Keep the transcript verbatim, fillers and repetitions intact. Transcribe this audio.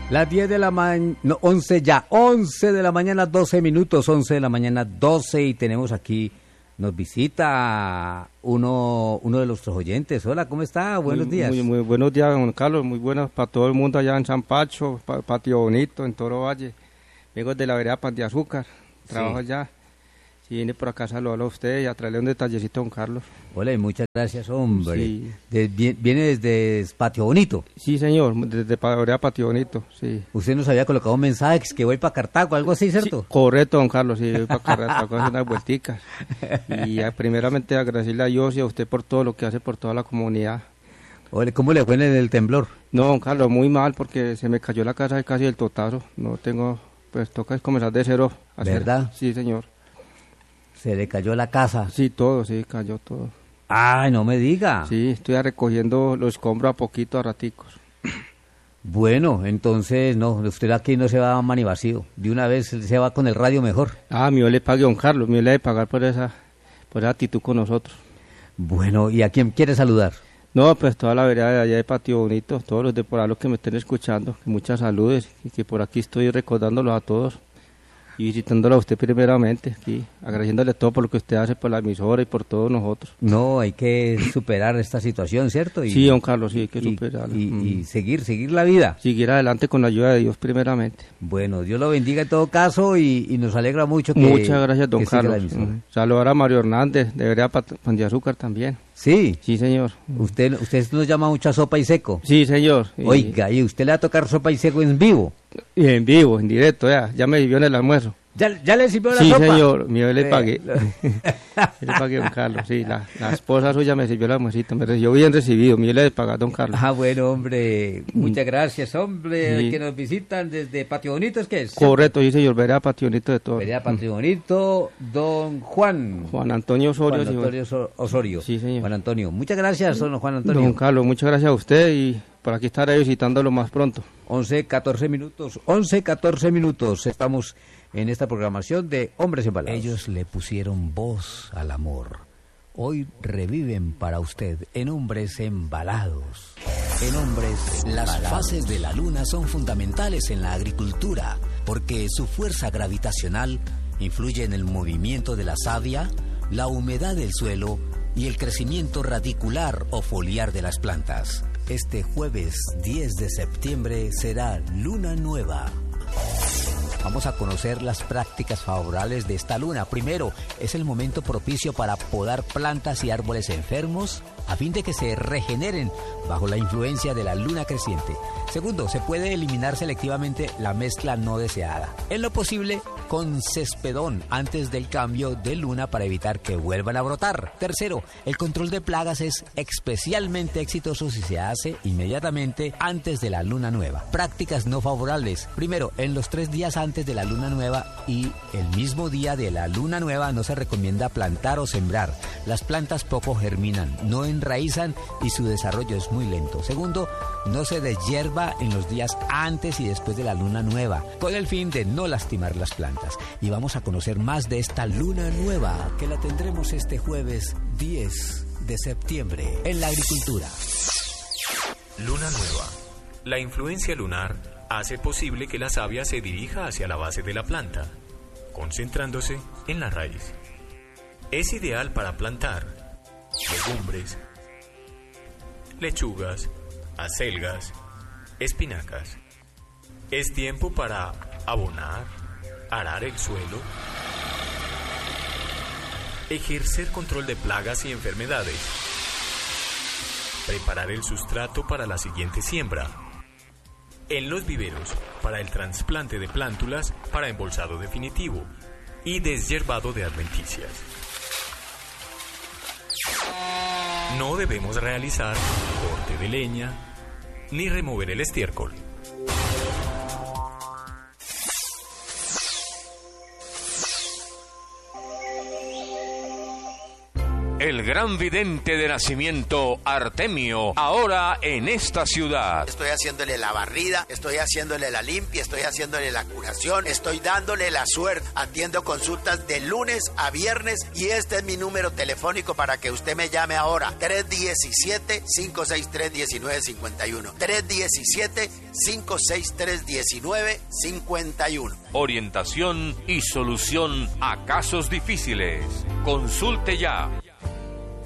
Las diez de la mañana, no, once ya, once de la mañana, doce minutos, once de la mañana, doce, y tenemos aquí, nos visita uno uno de nuestros oyentes. Hola, ¿cómo está? Buenos muy, días. Muy, muy buenos días, Juan Carlos, muy buenas para todo el mundo allá en San Pacho, pa, Patio Bonito, en Toro Valle. Vengo de la vereda Pan de Azúcar, trabajo Sí. allá. Si viene por acá a saludarlo a usted y a traerle un detallecito a Don Carlos. Hola, y muchas gracias, hombre. Sí. De- vi- viene desde Patio Bonito. Sí, señor, desde la vereda Patio Bonito, sí. Usted nos había colocado un mensaje que voy para Cartago, algo así, ¿cierto? Sí, correcto, Don Carlos, sí, voy para Cartago a hacer unas vuelticas. Y a, primeramente agradecerle a Dios y a usted por todo lo que hace por toda la comunidad. Hola, ¿cómo le fue en el temblor? No, Don Carlos, muy mal porque se me cayó la casa casi del totazo. No tengo, pues toca comenzar de cero. a hacer- ¿Verdad? Sí, señor. Se le cayó la casa. Sí, todo, sí, cayó todo. Ay, no me diga. Sí, estoy recogiendo los escombros a poquito, a raticos. Bueno, entonces, no, usted aquí no se va a mani vacío. De una vez se va con el radio mejor. Ah, mi le pague, Don Carlos, mi le de pagar por esa, por esa actitud con nosotros. Bueno, ¿y a quién quiere saludar? No, pues toda la vereda de allá de Patio Bonito, todos los de por ahí los que me estén escuchando, que muchas saludes y que por aquí estoy recordándolos a todos y visitándolo a usted primeramente, aquí, agradeciéndole todo por lo que usted hace por la emisora y por todos nosotros. No, hay que superar esta situación, ¿cierto? Y, Sí, Don Carlos, sí, hay que y- superarla. Y, Mm. y seguir, seguir la vida. Seguir adelante con la ayuda de Dios primeramente. Bueno, Dios lo bendiga en todo caso y, y nos alegra mucho que Muchas gracias, Don que siga la Carlos. emisora. Mm. Saludar a Mario Hernández, de Vereda Pat- Pan de Azúcar también. Sí, Sí, señor. usted, usted nos llama mucha sopa y seco. Sí, señor. Y- Oiga, y usted le va a tocar sopa y seco en vivo. Y en vivo, en directo, ya, ya me vivió en el almuerzo. ¿Ya, ya le sirvió la Sí, sopa? señor, yo le Eh, pagué. lo- Yo le pagué a Don Carlos, sí, la, la esposa suya me sirvió el almuercito, me recibió bien recibido, yo le pagué a Don Carlos. Ah, bueno, hombre, muchas gracias, hombre, Sí. que nos visitan desde Patio Bonito, ¿es que es? Correcto, sí, señor, verá pationito de todo. Vereda Patio Bonito, don Juan. Juan Antonio Osorio, Juan sí, Antonio Oso- Osorio. Sí, señor. Juan Antonio. Muchas gracias, don Juan Antonio. Don Carlos, muchas gracias a usted y por aquí estaré visitándolo más pronto. once, catorce minutos, once, catorce minutos. Estamos en esta programación de Hombres Embalados. Ellos le pusieron voz al amor. Hoy reviven para usted en Hombres Embalados. En Hombres Las Embalados. fases de la luna son fundamentales en la agricultura porque su fuerza gravitacional influye en el movimiento de la savia, la humedad del suelo y el crecimiento radicular o foliar de las plantas. Este jueves diez de septiembre será luna nueva. Vamos a conocer las prácticas favorables de esta luna. Primero, es el momento propicio para podar plantas y árboles enfermos a fin de que se regeneren bajo la influencia de la luna creciente. Segundo, se puede eliminar selectivamente la mezcla no deseada. En lo posible, con cespedón antes del cambio de luna para evitar que vuelvan a brotar. Tercero, el control de plagas es especialmente exitoso si se hace inmediatamente antes de la luna nueva. Prácticas no favorables. Primero, en los tres días antes de la luna nueva y el mismo día de la luna nueva no se recomienda plantar o sembrar. Las plantas poco germinan, no enraizan y su desarrollo es muy lento. Segundo, no se deshierva en los días antes y después de la luna nueva, con el fin de no lastimar las plantas. Y vamos a conocer más de esta luna nueva, que la tendremos este jueves diez de septiembre en la agricultura. Luna nueva. La influencia lunar hace posible que la savia se dirija hacia la base de la planta, concentrándose en la raíz. Es ideal para plantar legumbres, lechugas, acelgas, espinacas. Es tiempo para abonar, arar el suelo, ejercer control de plagas y enfermedades, preparar el sustrato para la siguiente siembra. En los viveros, para el trasplante de plántulas para embolsado definitivo y deshiervado de adventicias. No debemos realizar corte de leña ni remover el estiércol. El gran vidente de nacimiento Artemio, ahora en esta ciudad. Estoy haciéndole la barrida, estoy haciéndole la limpia, estoy haciéndole la curación, estoy dándole la suerte. Atiendo consultas de lunes a viernes y este es mi número telefónico para que usted me llame ahora. tres uno siete, cinco seis tres, uno nueve cinco uno. tres uno siete, cinco seis tres, uno nueve cinco uno. Orientación y solución a casos difíciles. Consulte ya.